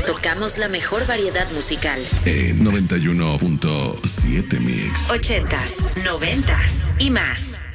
Tocamos la mejor variedad musical. En 91.7 Mix. 80s, 90s y más.